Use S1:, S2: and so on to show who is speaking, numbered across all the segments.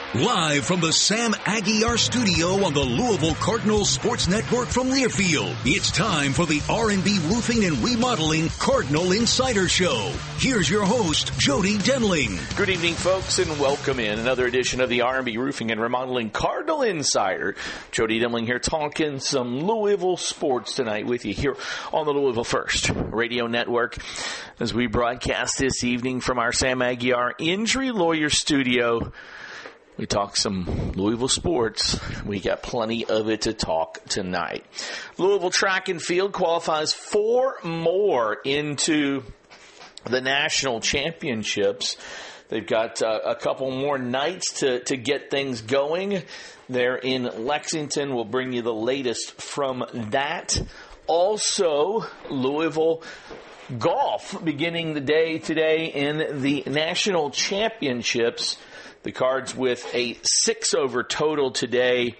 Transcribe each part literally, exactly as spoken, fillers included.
S1: Live from the Sam Aguiar studio on the Louisville Cardinals Sports Network from Learfield, it's time for the R and B Roofing and Remodeling Cardinal Insider Show. Here's your host, Jody Demling.
S2: Good evening, folks, and welcome in another edition of the R and B Roofing and Remodeling Cardinal Insider. Jody Demling here talking some Louisville sports tonight with you here on the Louisville First Radio Network as we broadcast this evening from our Sam Aguiar Injury Lawyer Studio. We talk some Louisville sports. We got plenty of it to talk tonight. Louisville Track and Field qualifies four more into the national championships. They've got uh, a couple more nights to, to get things going. They're in Lexington. We'll bring you the latest from that. Also, Louisville golf beginning the day today in the national championships. The Cards with a six-over total today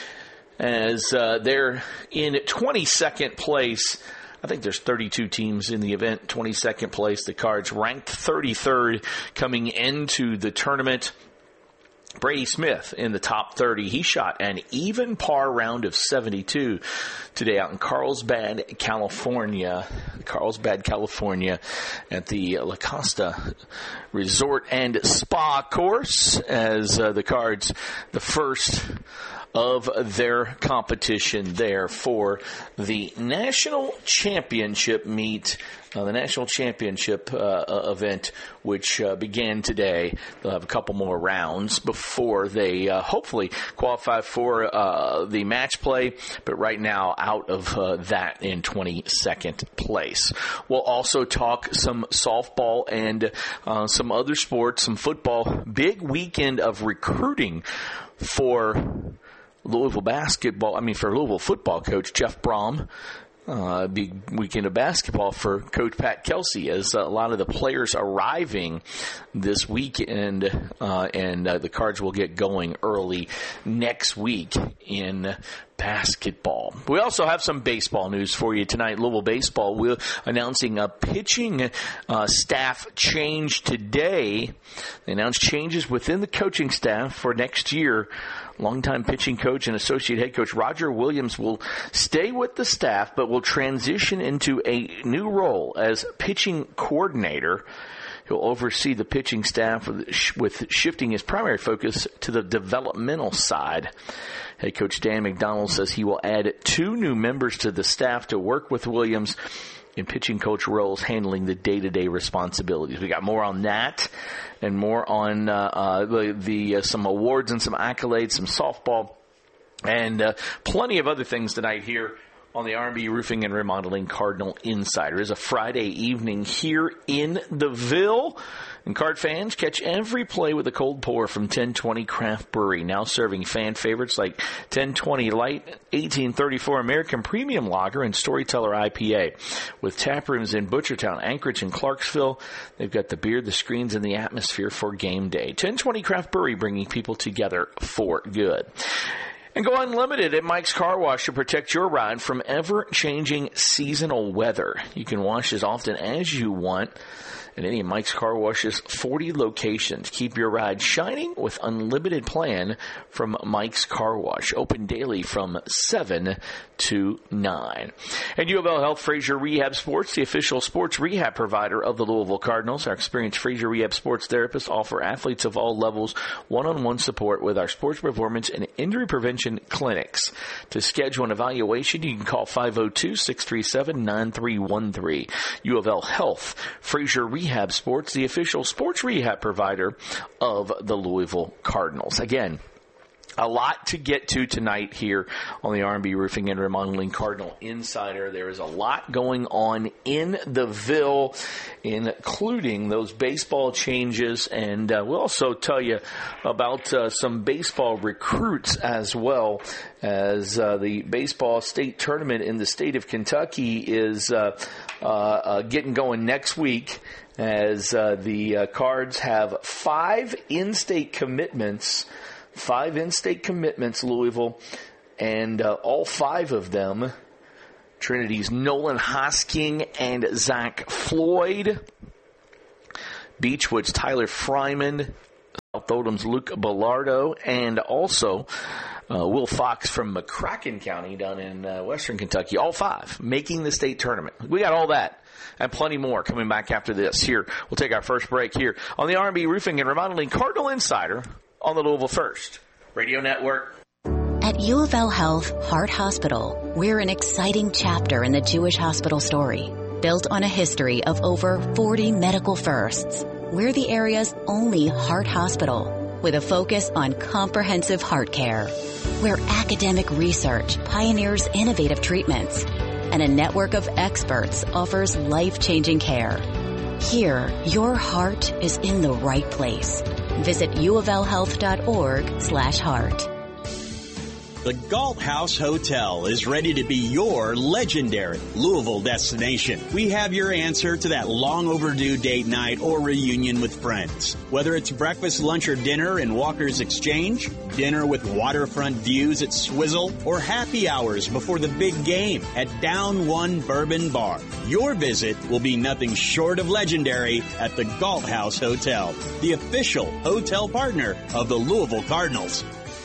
S2: as uh, they're in twenty-second place. I think there's thirty-two teams in the event, twenty-second place. The Cards ranked thirty-third coming into the tournament. Brady Smith in the top thirty. He shot an even par round of seventy-two today out in Carlsbad, California. Carlsbad, California at the La Costa Resort and Spa course as uh, the Cards, the first of their competition there for the national championship meet, uh, the national championship uh, event, which uh, began today. They'll have a couple more rounds before they uh, hopefully qualify for uh, the match play, but right now out of uh, that in twenty-second place. We'll also talk some softball and uh, some other sports, some football. Big weekend of recruiting for Louisville basketball, I mean for Louisville football coach Jeff Brom. Uh, big weekend of basketball for Coach Pat Kelsey as a lot of the players arriving this weekend, uh, and uh, the Cards will get going early next week in basketball. We also have some baseball news for you tonight. Louisville baseball, we're announcing a pitching uh, staff change today. They announced changes within the coaching staff for next year. Longtime pitching coach and associate head coach Roger Williams will stay with the staff, but will transition into a new role as pitching coordinator. He'll oversee the pitching staff with shifting his primary focus to the developmental side. Head coach Dan McDonald says he will add two new members to the staff to work with Williams in pitching coach roles, handling the day-to-day responsibilities. We got more on that and more on uh, uh, the, the uh, some awards and some accolades, some softball, and uh, plenty of other things tonight here on the R and B Roofing and Remodeling Cardinal Insider. It's a Friday evening here in the Ville. And Card fans, catch every play with a cold pour from ten twenty Craft Brewery, now serving fan favorites like ten twenty Light, eighteen thirty-four American Premium Lager, and Storyteller I P A. With tap rooms in Butchertown, Anchorage, and Clarksville, they've got the beer, the screens, and the atmosphere for game day. ten twenty Craft Brewery, bringing people together for good. And go unlimited at Mike's Car Wash to protect your ride from ever-changing seasonal weather. You can wash as often as you want at any of Mike's Car Wash's forty locations. Keep your ride shining with unlimited plan from Mike's Car Wash. Open daily from seven to nine. And U of L Health Frazier Rehab Sports, the official sports rehab provider of the Louisville Cardinals. Our experienced Frazier Rehab Sports therapists offer athletes of all levels one-on-one support with our sports performance and injury prevention clinics. To schedule an evaluation, you can call five oh two, six three seven, nine three one three. U of L Health Frazier Rehab Rehab Sports, the official sports rehab provider of the Louisville Cardinals. Again, a lot to get to tonight here on the R and B Roofing and Remodeling Cardinal Insider. There is a lot going on in the Ville, including those baseball changes, and uh, we'll also tell you about uh, some baseball recruits as well, as uh, the baseball state tournament in the state of Kentucky is uh, uh, uh, getting going next week, as uh, the uh, Cards have five in-state commitments Five in-state commitments, Louisville, and uh, all five of them, Trinity's Nolan Hosking and Zach Floyd, Beechwood's Tyler Fryman, South Oldham's Luke Bellardo, and also uh, Will Fox from McCracken County down in uh, western Kentucky. All five making the state tournament. We got all that and plenty more coming back after this. Here, we'll take our first break here on the R and B Roofing and Remodeling Cardinal Insider on the Louisville First Radio Network.
S3: At U of L Health Heart Hospital, we're an exciting chapter in the Jewish hospital story. Built on a history of over forty medical firsts, we're the area's only heart hospital with a focus on comprehensive heart care, where academic research pioneers innovative treatments and a network of experts offers life-changing care. Here, your heart is in the right place. Visit uoflhealth.org slash heart.
S4: The Galt House Hotel is ready to be your legendary Louisville destination. We have your answer to that long overdue date night or reunion with friends. Whether it's breakfast, lunch, or dinner in Walker's Exchange, dinner with waterfront views at Swizzle, or happy hours before the big game at Down One Bourbon Bar, your visit will be nothing short of legendary at the Galt House Hotel, the official hotel partner of the Louisville Cardinals.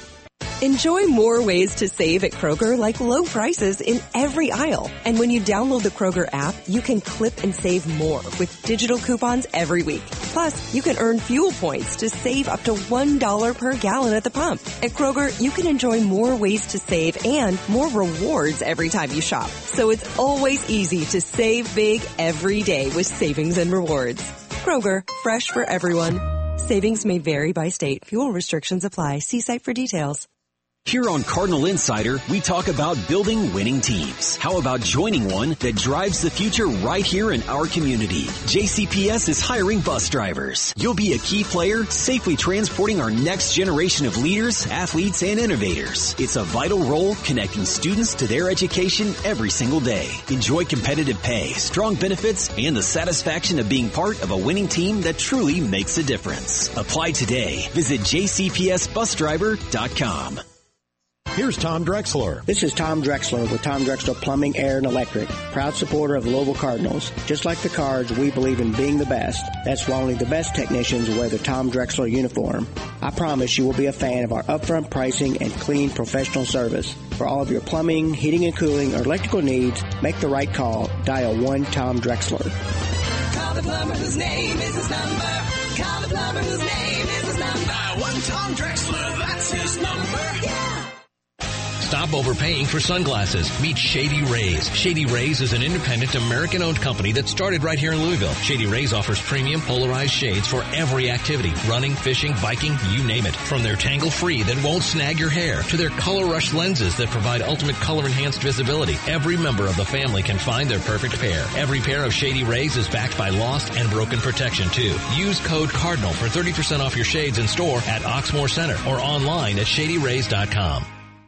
S5: Enjoy more ways to save at Kroger, like low prices in every aisle. And when you download the Kroger app, you can clip and save more with digital coupons every week. Plus, you can earn fuel points to save up to one dollar per gallon at the pump. At Kroger, you can enjoy more ways to save and more rewards every time you shop. So it's always easy to save big every day with savings and rewards. Kroger, fresh for everyone. Savings may vary by state. Fuel restrictions apply. See site for details.
S6: Here on Cardinal Insider, we talk about building winning teams. How about joining one that drives the future right here in our community? J C P S is hiring bus drivers. You'll be a key player, safely transporting our next generation of leaders, athletes, and innovators. It's a vital role connecting students to their education every single day. Enjoy competitive pay, strong benefits, and the satisfaction of being part of a winning team that truly makes a difference. Apply today. Visit j c p s bus driver dot com.
S7: Here's Tom Drexler.
S8: This is Tom Drexler with Tom Drexler Plumbing, Air, and Electric. Proud supporter of the Louisville Cardinals. Just like the Cards, we believe in being the best. That's why only the best technicians wear the Tom Drexler uniform. I promise you will be a fan of our upfront pricing and clean professional service. For all of your plumbing, heating and cooling, or electrical needs, make the right call. Dial one Tom Drexler.
S9: Call the plumber whose name is his number. Call the plumber whose name is his number. Dial one Tom Drexler, that's his number. Yeah.
S10: Stop overpaying for sunglasses. Meet Shady Rays. Shady Rays is an independent American-owned company that started right here in Louisville. Shady Rays offers premium polarized shades for every activity. Running, fishing, biking, you name it. From their tangle-free that won't snag your hair to their Color Rush lenses that provide ultimate color-enhanced visibility. Every member of the family can find their perfect pair. Every pair of Shady Rays is backed by lost and broken protection, too. Use code CARDINAL for thirty percent off your shades in store at Oxmoor Center or online at shady rays dot com.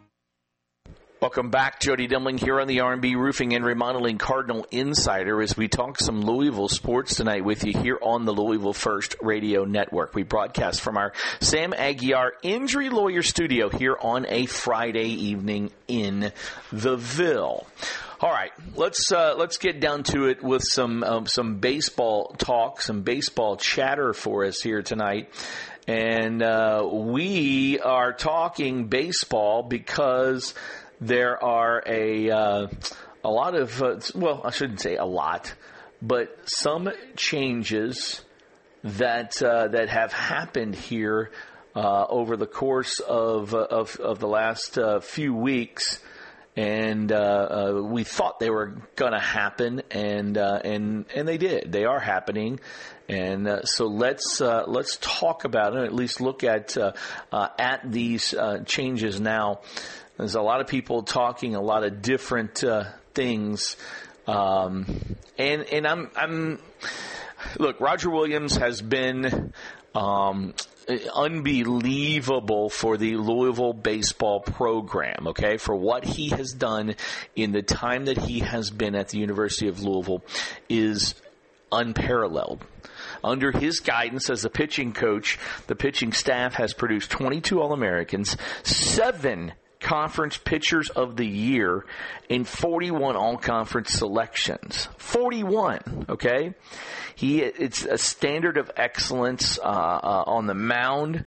S2: Welcome back. Jody Demling here on the R and B Roofing and Remodeling Cardinal Insider as we talk some Louisville sports tonight with you here on the Louisville First Radio Network. We broadcast from our Sam Aguiar Injury Lawyer Studio here on a Friday evening in the Ville. All right, let's uh, let's get down to it with some um, some baseball talk, some baseball chatter for us here tonight. And uh, we are talking baseball because there are a uh, a lot of, uh, well, I shouldn't say a lot, but some changes that uh, that have happened here uh, over the course of uh, of, of the last uh, few weeks, and uh, uh, we thought they were going to happen, and uh, and and they did. They are happening. And uh, so let's uh, let's talk about it. At least look at uh, uh, at these uh, changes now. There's a lot of people talking a lot of different uh, things, um, and and I'm I'm look. Roger Williams has been um, unbelievable for the Louisville baseball program. Okay, for what he has done in the time that he has been at the University of Louisville is unparalleled. Under his guidance as the pitching coach, the pitching staff has produced twenty-two All-Americans, seven conference pitchers of the year and forty-one all-conference selections. forty-one, okay? He It's a standard of excellence uh, uh, on the mound,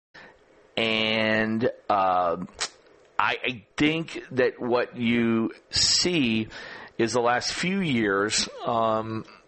S2: and uh, I, I think that what you see is the last few years um, –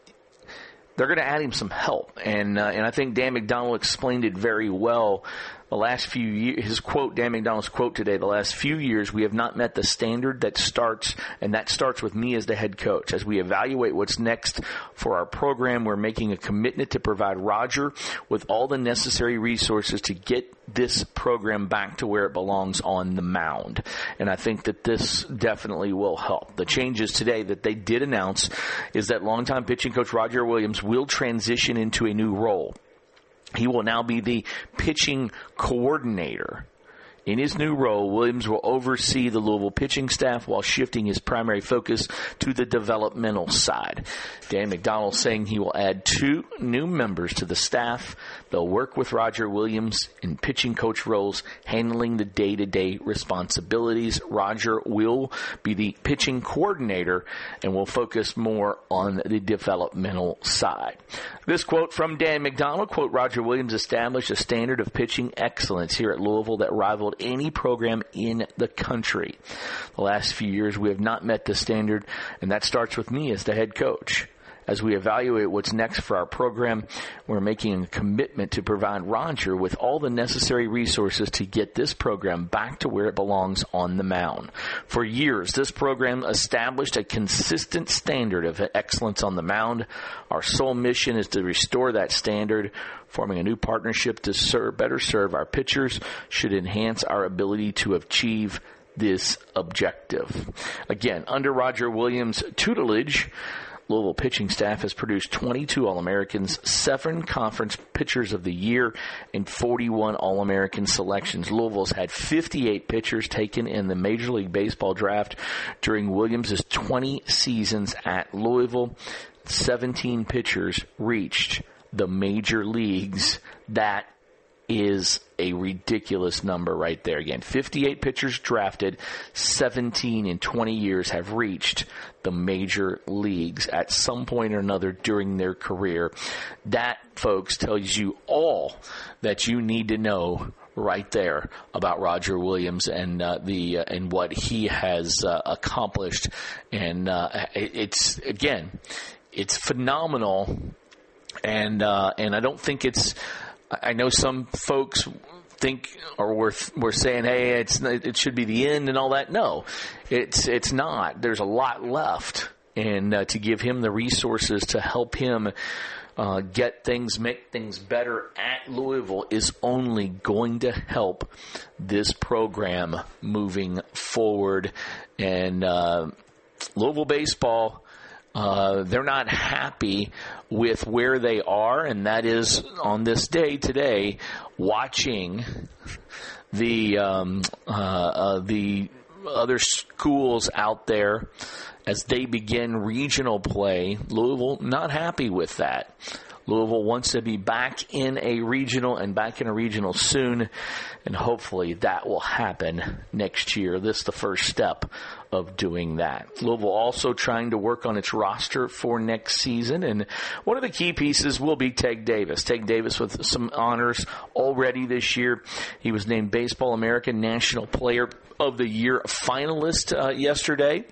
S2: they're going to add him some help, and uh, and I think Dan McDonnell explained it very well. The last few years, his quote, Dan McDonnell's quote today, the last few years we have not met the standard that starts, and that starts with me as the head coach. As we evaluate what's next for our program, we're making a commitment to provide Roger with all the necessary resources to get this program back to where it belongs on the mound. And I think that this definitely will help. The changes today that they did announce is that longtime pitching coach Roger Williams will transition into a new role. He will now be the pitching coordinator. In his new role, Williams will oversee the Louisville pitching staff while shifting his primary focus to the developmental side. Dan McDonnell saying he will add two new members to the staff. They'll work with Roger Williams in pitching coach roles, handling the day-to-day responsibilities. Roger will be the pitching coordinator and will focus more on the developmental side. This quote from Dan McDonnell, quote, Roger Williams established a standard of pitching excellence here at Louisville that rivaled any program in the country. The last few years we have not met the standard, and that starts with me as the head coach. As we evaluate what's next for our program, we're making a commitment to provide Roger with all the necessary resources to get this program back to where it belongs on the mound. For years, this program established a consistent standard of excellence on the mound. Our sole mission is to restore that standard. Forming a new partnership to serve, better serve our pitchers should enhance our ability to achieve this objective. Again, under Roger Williams' tutelage, Louisville pitching staff has produced twenty-two All-Americans, seven Conference Pitchers of the Year, and forty-one All-American selections. Louisville's had fifty-eight pitchers taken in the Major League Baseball draft during Williams' twenty seasons at Louisville. seventeen pitchers reached the major leagues. That is a ridiculous number right there. Again, fifty-eight pitchers drafted, seventeen in twenty years have reached the major leagues at some point or another during their career. That, folks, tells you all that you need to know right there about Roger Williams and uh, the uh, and what he has uh, accomplished. And uh, it, it's again, it's phenomenal. And uh, and I don't think it's. I know some folks think or we're we're saying, hey, it's it should be the end and all that. No, it's it's not. There's a lot left, and uh, to give him the resources to help him uh, get things, make things better at Louisville is only going to help this program moving forward. And uh, Louisville baseball. Uh, they're not happy with where they are, and that is on this day today, watching the um, uh, uh, the other schools out there as they begin regional play. Louisville not happy with that. Louisville wants to be back in a regional and back in a regional soon, and hopefully that will happen next year. This is the first step of doing that. Louisville also trying to work on its roster for next season, and one of the key pieces will be Ted Davis. Ted Davis with some honors already this year. He was named Baseball American National Player of the Year finalist uh, yesterday.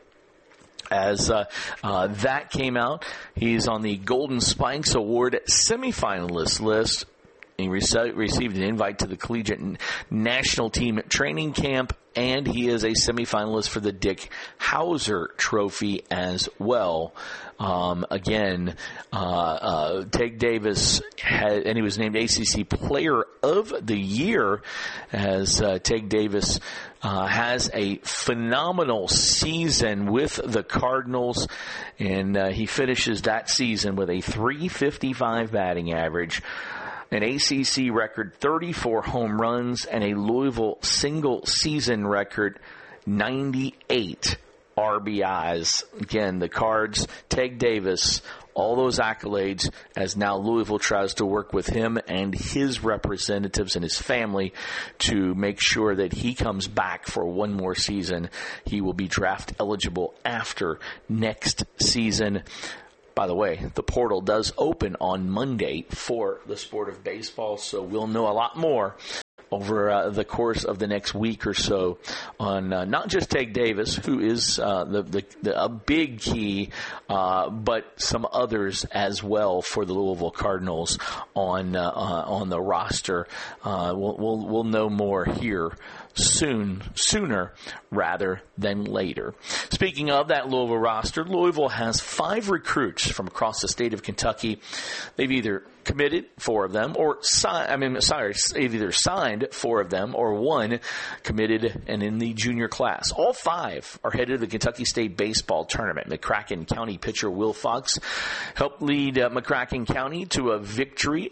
S2: As uh, uh, that came out, he's on the Golden Spikes Award semifinalist list. He rece- received an invite to the Collegiate National Team Training Camp, and he is a semifinalist for the Dick Hauser Trophy as well. Um, again, uh, uh, Ted Davis, had, and he was named A C C Player of the Year, as uh, Ted Davis uh, has a phenomenal season with the Cardinals, and uh, he finishes that season with a three fifty-five batting average, an A C C record thirty-four home runs, and a Louisville single-season record ninety-eight R B Is. Again, the Cards, Ted Davis, all those accolades as now Louisville tries to work with him and his representatives and his family to make sure that he comes back for one more season. He will be draft eligible after next season. By the way, the portal does open on Monday for the sport of baseball, so we'll know a lot more over uh, the course of the next week or so on uh, not just Tate Davis, who is uh, the, the, the a big key, uh, but some others as well for the Louisville Cardinals on uh, uh, on the roster. Uh, we'll, we'll we'll know more here soon, sooner rather than later. Speaking of that Louisville roster, Louisville has five recruits from across the state of Kentucky. They've either committed four of them, or signed, I mean, sorry, they've either signed four of them, or one committed and in the junior class. All five are headed to the Kentucky State Baseball Tournament. McCracken County pitcher Will Fox helped lead uh, McCracken County to a victory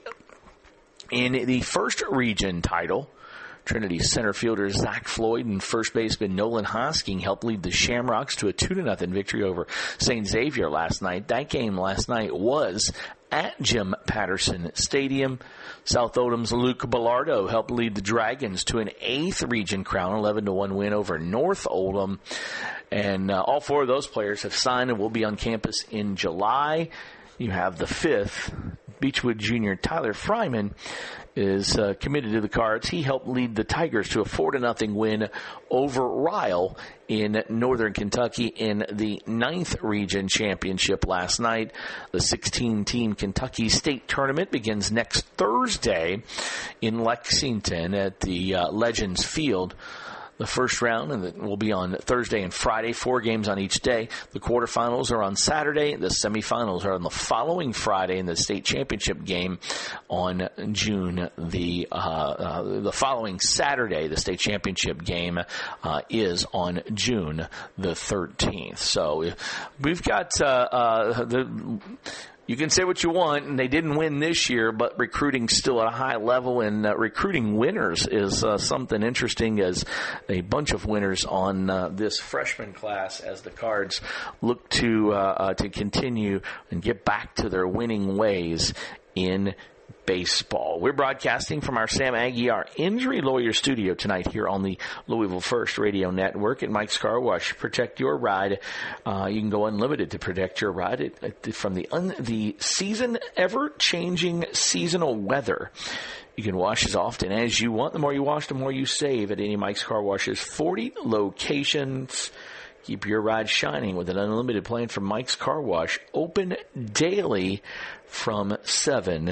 S2: in the first region title. Trinity center fielder Zach Floyd and first baseman Nolan Hosking helped lead the Shamrocks to a two to nothing victory over Saint Xavier last night. That game last night was at Jim Patterson Stadium. South Odom's Luke Bellardo helped lead the Dragons to an eighth region crown, eleven to one win over North Oldham. And uh, all four of those players have signed and will be on campus in July. You have the fifth, Beechwood junior Tyler Fryman is uh, committed to the Cards. He helped lead the Tigers to a four to nothing win over Ryle in Northern Kentucky in the ninth region championship last night. The sixteen-team Kentucky State Tournament begins next Thursday in Lexington at the uh, Legends Field. The first round and it will be on Thursday and Friday, four games on each day. The quarterfinals are on Saturday. The semifinals are on the following Friday, and the state championship game on June the uh, uh, the following Saturday. The state championship game uh, is on June the thirteenth. So we've got uh, uh, the. You can say what you want, and they didn't win this year, but recruiting's still at a high level, and uh, recruiting winners is uh, something interesting as a bunch of winners on uh, this freshman class as the Cards look to uh, uh, to continue and get back to their winning ways in baseball. We're broadcasting from our Sam Aguiar Injury Lawyer studio tonight here on the Louisville First Radio Network at Mike's Car Wash. Protect your ride. Uh, you can go unlimited to protect your ride it, it, from the un, the season ever-changing seasonal weather. You can wash as often as you want. The more you wash, the more you save at any Mike's Car Wash's forty locations. Keep your ride shining with an unlimited plan from Mike's Car Wash. Open daily from seven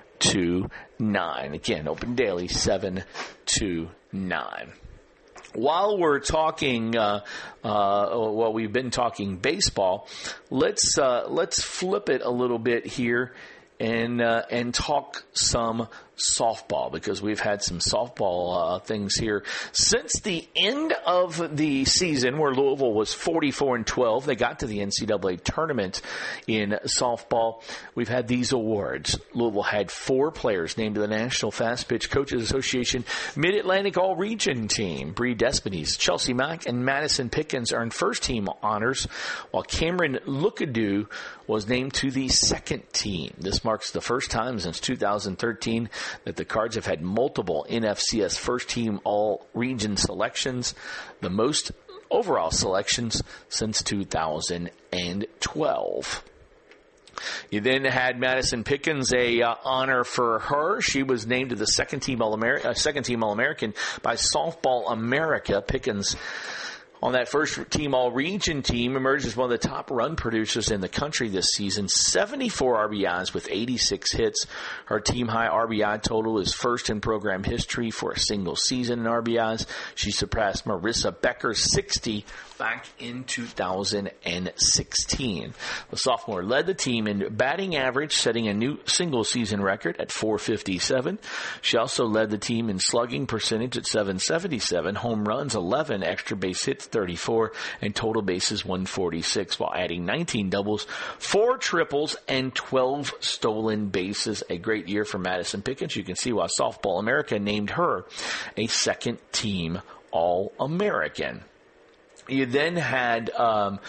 S2: to nine. Again, open daily, seven to nine. While we're talking, uh, uh, well, we've been talking baseball, let's uh, let's flip it a little bit here and uh, and talk some softball, because we've had some softball uh, things here since the end of the season, where Louisville was forty-four and twelve. They got to the N C double A tournament in softball. We've had these awards. Louisville had four players named to the National Fast Pitch Coaches Association Mid-Atlantic All-Region Team. Bree Despines, Chelsea Mack, and Madison Pickens earned first-team honors, while Cameron Lookadoo was named to the second team. This marks the first time since two thousand thirteen that the Cards have had multiple N F C S first-team all-region selections, the most overall selections since two thousand twelve. You then had Madison Pickens, a uh, honor for her. She was named to the second-team All-Ameri- uh, second-team All-American by Softball America. Pickens, on that first-team All-Region team, emerged as one of the top run producers in the country this season. seventy-four R B Is with eighty-six hits. Her team-high R B I total is first in program history for a single season in R B Is. She surpassed Marissa Becker's sixty back in two thousand sixteen. The sophomore led the team in batting average, setting a new single-season record at four fifty-seven. She also led the team in slugging percentage at seven seventy-seven, home runs eleven, extra base hits thirty-four, and total bases one forty-six, while adding nineteen doubles, four triples, and twelve stolen bases. A great year for Madison Pickens. You can see why Softball America named her a second-team All-American. You then had um,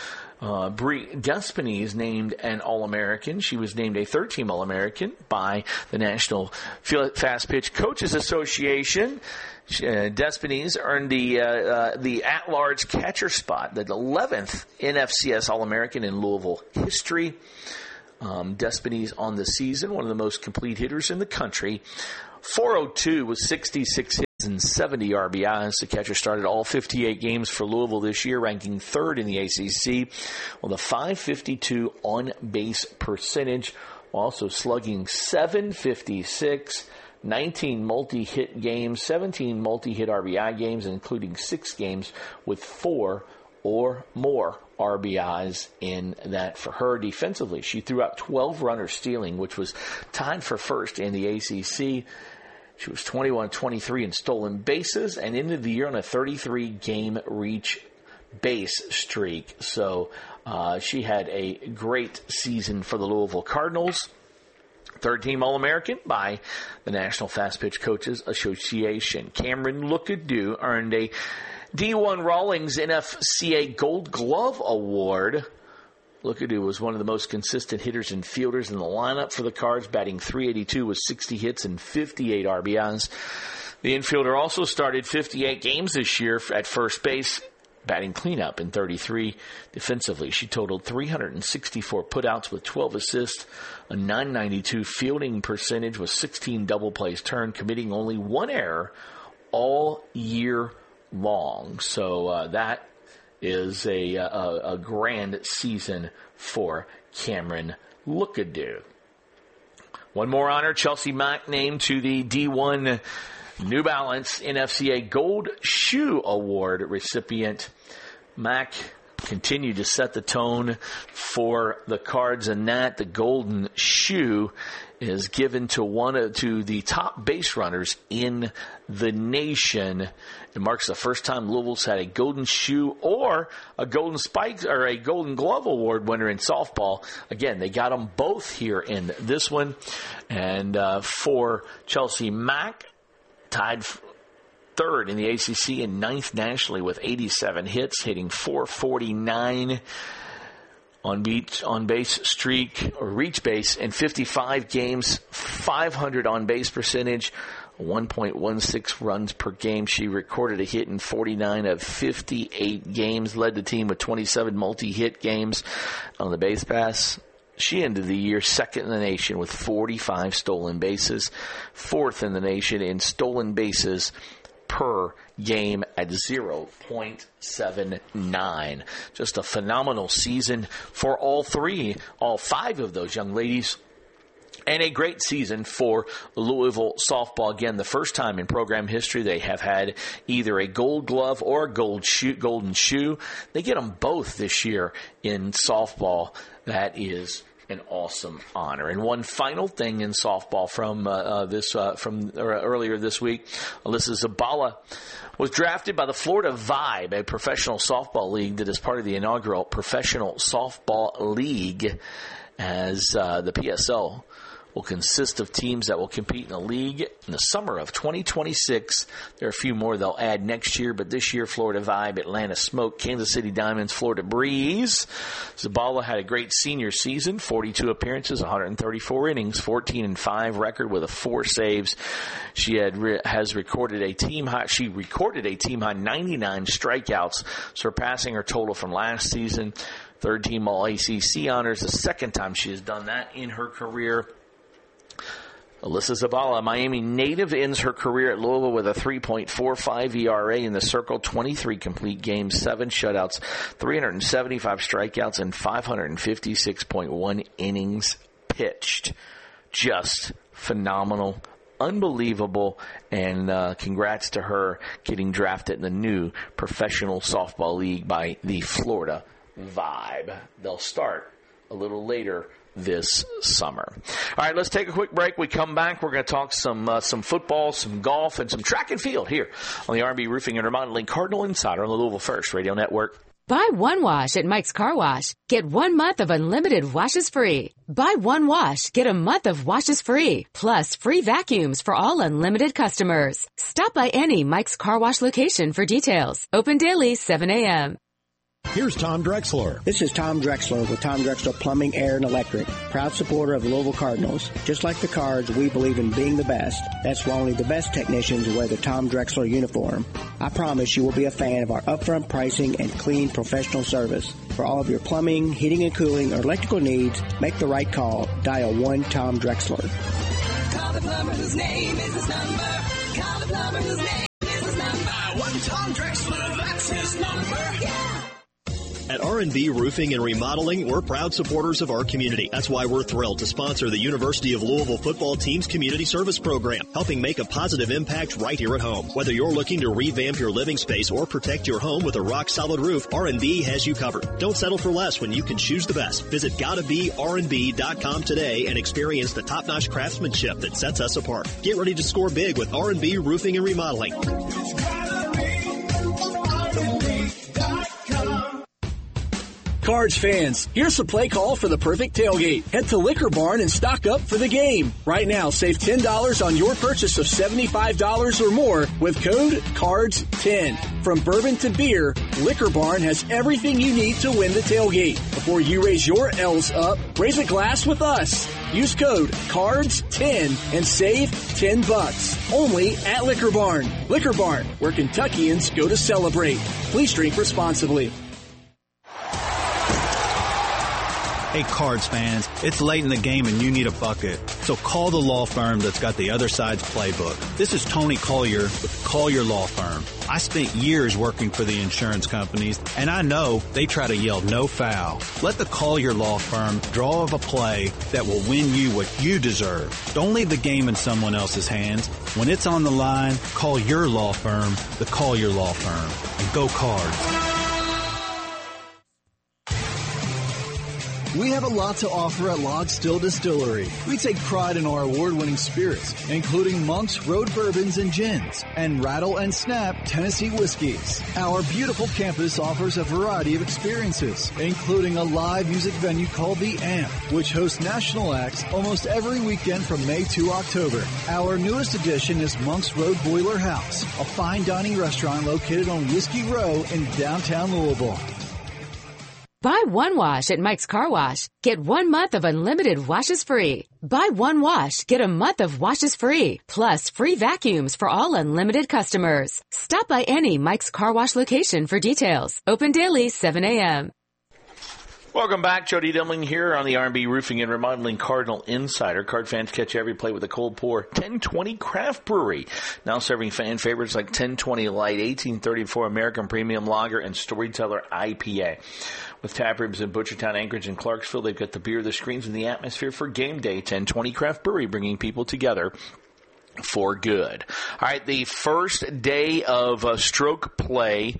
S2: Uh, Brie Despines named an All-American. She was named a third-team All-American by the National Fast Pitch Coaches Association. Uh, Despines earned the uh, uh, the at-large catcher spot, the eleventh N F C S All-American in Louisville history. Um, Despines on the season, one of the most complete hitters in the country. four oh two with sixty-six hits and seventy R B Is. The catcher started all fifty-eight games for Louisville this year, ranking third in the A C C with a five fifty-two on-base percentage, also slugging seven fifty-six, nineteen multi-hit games, seventeen multi-hit R B I games, including six games with four or more R B Is in that for her. Defensively, she threw out twelve runners stealing, which was tied for first in the A C C. She was twenty-one twenty-three in stolen bases and ended the year on a thirty-three game reach base streak. So uh, she had a great season for the Louisville Cardinals. Third-team All-American by the National Fast Pitch Coaches Association. Cameron Lookadoo earned a D one Rawlings N F C A Gold Glove Award. Lookadoo was one of the most consistent hitters and fielders in the lineup for the Cards, batting three eighty-two with sixty hits and fifty-eight R B Is. The infielder also started fifty-eight games this year at first base, batting cleanup in thirty-three. Defensively, she totaled three hundred sixty-four putouts with twelve assists, a nine ninety-two fielding percentage with sixteen double plays turned, committing only one error all year long. So uh, that is a, a, a grand season for Cameron Lookadoo. One more honor, Chelsea Mack named to the D one New Balance N F C A Gold Shoe Award recipient. Mack continued to set the tone for the Cards, and that the golden shoe is given to one of to the top base runners in the nation. It marks the first time Louisville's had a golden shoe or a golden spike or a golden glove award winner in softball. Again, they got them both here in this one. And uh, for Chelsea Mack, tied third in the A C C and ninth nationally with eighty-seven hits, hitting four forty-nine on beat on base streak or reach base in fifty-five games, five hundred on base percentage, one point one six runs per game. She recorded a hit in forty-nine of fifty-eight games, led the team with twenty-seven multi-hit games on the base pass. She ended the year second in the nation with forty-five stolen bases, fourth in the nation in stolen bases per game at zero point seven nine. Just a phenomenal season for all three, all five of those young ladies. And a great season for Louisville softball. Again, the first time in program history they have had either a gold glove or a gold shoe, golden shoe. They get them both this year in softball. That is an awesome honor. And one final thing in softball from uh, uh, this uh, from uh, earlier this week, Alyssa Zabala was drafted by the Florida Vibe, a professional softball league that is part of the inaugural Professional Softball League, as uh, the P S L will consist of teams that will compete in the league in the summer of twenty twenty-six. There are a few more they'll add next year, but this year, Florida Vibe, Atlanta Smoke, Kansas City Diamonds, Florida Breeze. Zabala had a great senior season, forty-two appearances, one hundred thirty-four innings, fourteen and five record with a four saves. She had has recorded a team high, she recorded a team high ninety-nine strikeouts, surpassing her total from last season. Third team All A C C honors, the second time she has done that in her career. Alyssa Zabala, a Miami native, ends her career at Louisville with a three point four five E R A in the circle, twenty-three complete games, seven shutouts, three hundred seventy-five strikeouts, and five hundred fifty-six point one innings pitched. Just phenomenal, unbelievable, and uh, congrats to her getting drafted in the new Professional Softball League by the Florida Vibe. They'll start a little later this summer. All right, let's take a quick break. We come back. We're going to talk some uh, some football, some golf, and some track and field here on the R and B Roofing and Remodeling Cardinal Insider on the Louisville First Radio Network.
S11: Buy one wash at Mike's Car Wash. Get one month of unlimited washes free. Buy one wash, get a month of washes free. Plus free vacuums for all unlimited customers. Stop by any Mike's Car Wash location for details. Open daily, seven a.m.
S7: Here's Tom Drexler.
S8: This is Tom Drexler with Tom Drexler Plumbing, Air, and Electric. Proud supporter of the Louisville Cardinals. Just like the Cards, we believe in being the best. That's why only the best technicians wear the Tom Drexler uniform. I promise you will be a fan of our upfront pricing and clean professional service. For all of your plumbing, heating and cooling, or electrical needs, make the right call. Dial one Tom Drexler.
S9: Call the plumber whose name is his number. Call the plumber whose name is his number. One Tom Drexler, that's his number. Yeah.
S12: At R and B Roofing and Remodeling, we're proud supporters of our community. That's why we're thrilled to sponsor the University of Louisville football team's community service program, helping make a positive impact right here at home. Whether you're looking to revamp your living space or protect your home with a rock-solid roof, R and B has you covered. Don't settle for less when you can choose the best. Visit gotta be R and B dot com today and experience the top-notch craftsmanship that sets us apart. Get ready to score big with R and B Roofing and Remodeling.
S13: Cards fans, here's the play call for the perfect tailgate. Head to Liquor Barn and stock up for the game. Right now, save ten dollars on your purchase of seventy-five dollars or more with code cards ten. From bourbon to beer, Liquor Barn has everything you need to win the tailgate. Before you raise your L's up, raise a glass with us. Use code cards ten and save ten bucks. Only at Liquor Barn. Liquor Barn, where Kentuckians go to celebrate. Please drink responsibly.
S14: Hey, Cards fans, it's late in the game and you need a bucket. So call the law firm that's got the other side's playbook. This is Tony Collier with Collier Law Firm. I spent years working for the insurance companies, and I know they try to yell no foul. Let the Collier Law Firm draw up a play that will win you what you deserve. Don't leave the game in someone else's hands. When it's on the line, call your law firm, the Collier Law Firm, and go Cards.
S15: We have a lot to offer at Log Still Distillery. We take pride in our award-winning spirits, including Monk's Road Bourbons and Gins, and Rattle and Snap Tennessee Whiskeys. Our beautiful campus offers a variety of experiences, including a live music venue called The Amp, which hosts national acts almost every weekend from May to October. Our newest addition is Monk's Road Boiler House, a fine dining restaurant located on Whiskey Row in downtown Louisville.
S11: Buy one wash at Mike's Car Wash. Get one month of unlimited washes free. Buy one wash, get a month of washes free. Plus free vacuums for all unlimited customers. Stop by any Mike's Car Wash location for details. Open daily, seven a.m.
S2: Welcome back. Jody Demling here on the R and B Roofing and Remodeling Cardinal Insider. Card fans catch every play with a cold pour. ten twenty Craft Brewery. Now serving fan favorites like ten twenty Light, eighteen thirty-four American Premium Lager, and Storyteller I P A. With tap rooms in Butchertown, Anchorage, and Clarksville, they've got the beer, the screens, and the atmosphere for game day. ten twenty Craft Brewery, bringing people together for good. All right, the first day of uh, stroke play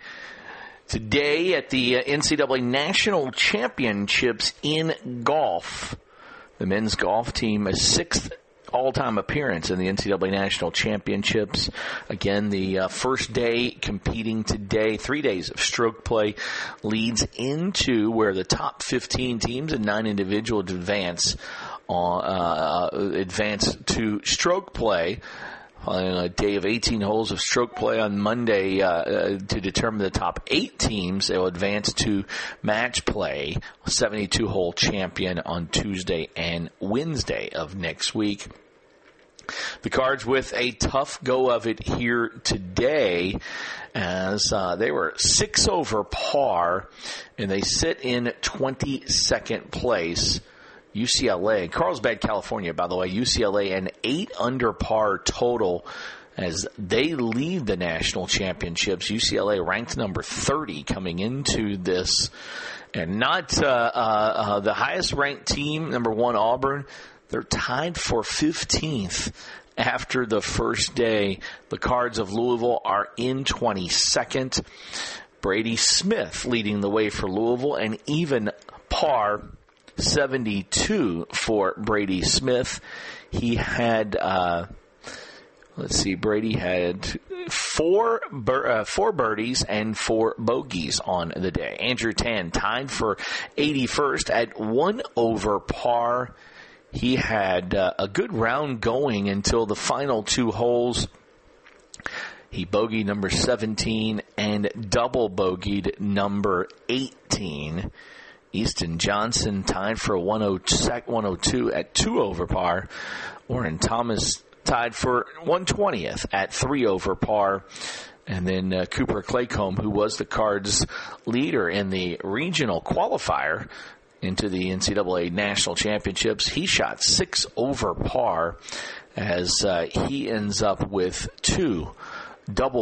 S2: today at the uh, N C double A National Championships in golf. The men's golf team, a sixth all-time appearance in the N C double A National Championships. Again, the uh, first day competing today. Three days of stroke play leads into where the top fifteen teams and nine individuals advance, uh, uh, advance to stroke play. On a day of eighteen holes of stroke play on Monday uh, uh, to determine the top eight teams, they'll advance to match play, seventy-two hole champion on Tuesday and Wednesday of next week. The Cards with a tough go of it here today as uh, they were six over par and they sit in twenty-second place. U C L A, Carlsbad, California, by the way, U C L A an eight under par total as they lead the national championships. U C L A ranked number thirty coming into this, and not uh, uh, uh, the highest ranked team, number one Auburn. They're tied for fifteenth after the first day. The Cards of Louisville are in twenty-second. Brady Smith leading the way for Louisville, and even par seventy-two for Brady Smith. He had, uh, let's see, Brady had four bir- uh, four birdies and four bogeys on the day. Andrew Tan tied for eighty-first at one over par. He had uh, a good round going until the final two holes. He bogeyed number seventeen and double bogeyed number eighteen. Easton Johnson tied for a one oh two at two over par. Warren Thomas tied for one twentieth at three over par. And then uh, Cooper Claycomb, who was the Cards leader in the regional qualifier into the N C double A National Championships, he shot six over par as uh, he ends up with two double